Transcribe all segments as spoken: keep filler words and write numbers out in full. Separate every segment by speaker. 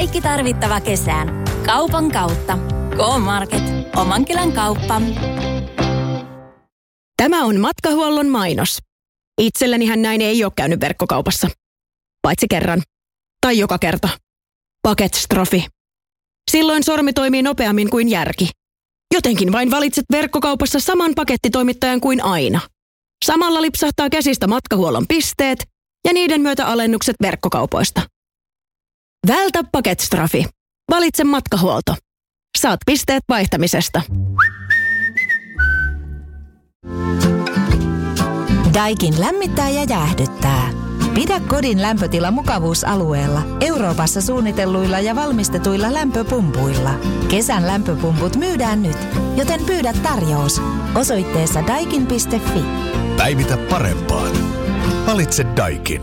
Speaker 1: Kaikki tarvittava kesään. Kaupan kautta. K-Market. Oman kylän kauppa.
Speaker 2: Tämä on Matkahuollon mainos. Itsellenihän näin ei ole käynyt verkkokaupassa. Paitsi kerran. Tai joka kerta. Paketstrofi. Silloin sormi toimii nopeammin kuin järki. Jotenkin vain valitset verkkokaupassa saman pakettitoimittajan kuin aina. Samalla lipsahtaa käsistä Matkahuollon pisteet ja niiden myötä alennukset verkkokaupoista. Vältä paketstrofi. Valitse Matkahuolto. Saat pisteet vaihtamisesta.
Speaker 3: Daikin lämmittää ja jäähdyttää. Pidä kodin lämpötila mukavuusalueella Euroopassa suunnitelluilla ja valmistetuilla lämpöpumpuilla. Kesän lämpöpumput myydään nyt, joten pyydä tarjous osoitteessa daikin piste fi.
Speaker 4: Päivitä parempaan. Valitse Daikin.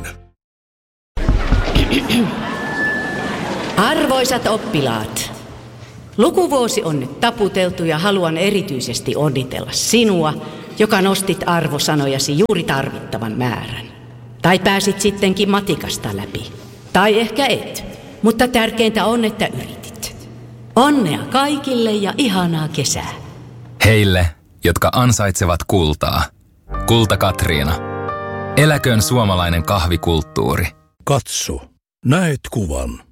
Speaker 5: Arvoisat oppilaat, lukuvuosi on nyt taputeltu ja haluan erityisesti onnitella sinua, joka nostit arvosanojasi juuri tarvittavan määrän. Tai pääsit sittenkin matikasta läpi. Tai ehkä et, mutta tärkeintä on, että yritit. Onnea kaikille ja ihanaa kesää.
Speaker 6: Heille, jotka ansaitsevat kultaa. Kulta Katriina. Eläköön suomalainen kahvikulttuuri.
Speaker 4: Katso, näet kuvan.